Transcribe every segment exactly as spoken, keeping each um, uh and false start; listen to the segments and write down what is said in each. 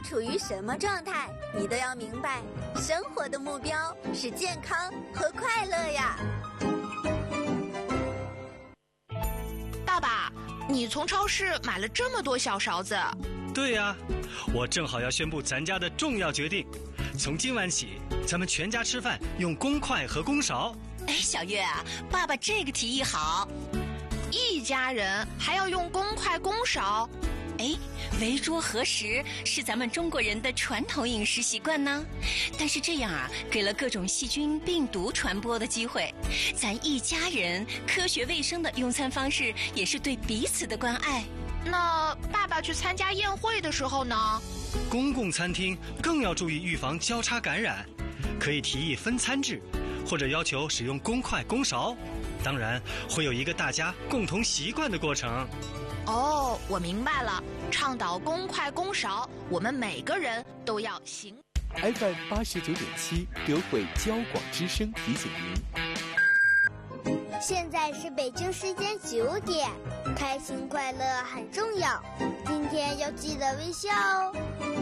处于什么状态，你都要明白，生活的目标是健康和快乐呀。 爸爸，你从超市买了这么多小勺子。 对呀、啊，我正好要宣布咱家的重要决定，从今晚起，咱们全家吃饭用公筷和公勺。 哎，小月啊，爸爸这个提议好。 一家人还要用公筷公勺？ 哎，围桌合食是咱们中国人的传统饮食习惯呢。但是这样啊，给了各种细菌、病毒传播的机会。咱一家人科学卫生的用餐方式，也是对彼此的关爱。 那爸爸去参加宴会的时候呢？ 公共餐厅更要注意预防交叉感染，可以提议分餐制，或者要求使用公筷公勺。当然，会有一个大家共同习惯的过程。 哦，我明白了，倡导公筷公勺，我们每个人都要行。 F M 八十九点七，德惠交广之声提醒您。 现在是北京时间九点，开心快乐很重要，今天要记得微笑哦。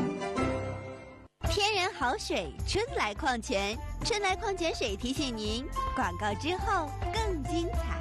天然好水，春来矿泉，春来矿泉水提醒您，广告之后更精彩。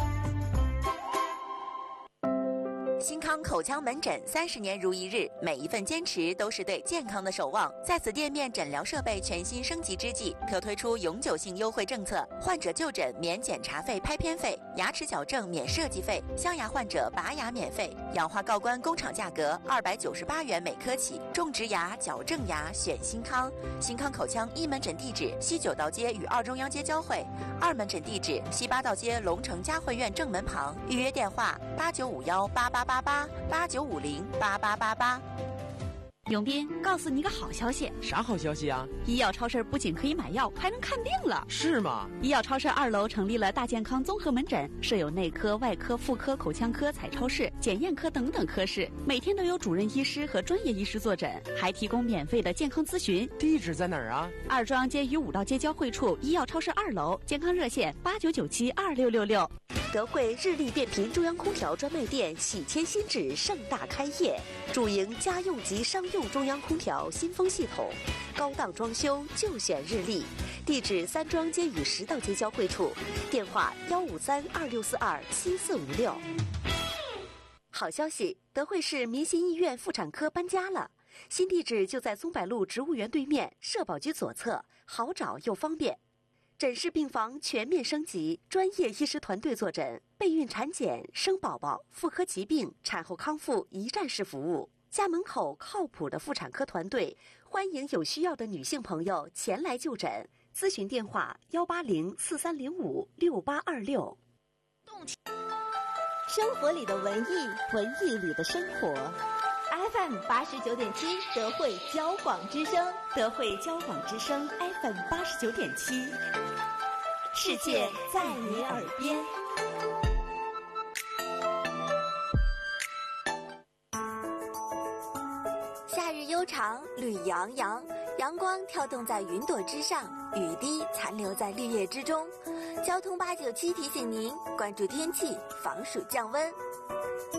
新康口腔门诊三十年如一日，每一份坚持都是对健康的守望。在此店面诊疗设备全新升级之际，可推出永久性优惠政策：患者就诊免检查费、拍片费；牙齿矫正免设计费；镶牙患者拔牙免费；氧化锆关工厂价格二百九十八元每颗起。种植牙、矫正牙选新康。新康口腔一门诊地址：西九道街与二中央街交汇；二门诊地址：西八道街龙城嘉汇苑正门旁。预约电话：八九五幺八八八八八九五零八八八八。 永斌，告诉你个好消息。 啥好消息啊？ 医药超市不仅可以买药，还能看病了。 是吗？ 医药超市二楼成立了大健康综合门诊，设有内科、外科、妇科、口腔科、彩超室、检验科等等科室，每天都有主任医师和专业医师坐诊，还提供免费的健康咨询。 地址在哪儿啊？ 二中央街与五道街交汇处，医药超市二楼，健康热线八九九七二六六六。 德惠日立变频中央空调专卖店喜迁新址盛大开业，主营家用及商用中央空调新风系统，高档装修就选日立。地址三中央街与十道街交汇处，电话幺五三二六四二七四五六。好消息，德惠市民心医院妇产科搬家了，新地址就在松柏路植物园对面，社保局左侧，好找又方便。诊室病房全面升级，专业医师团队坐诊，备孕产检、生宝宝、妇科疾病、产后康复一站式服务。家门口靠谱的妇产科团队，欢迎有需要的女性朋友前来就诊。咨询电话：幺八零四三零五六八二六。 生活里的文艺，文艺里的生活。F M 八十九点七，德惠交广之声，德惠交广之声 F M 八十九点七，世界在你耳边。 夏日悠长，绿意洋洋，阳光跳动在云朵之上，雨滴残留在绿叶之中。交通八九七提醒您关注天气，防暑降温。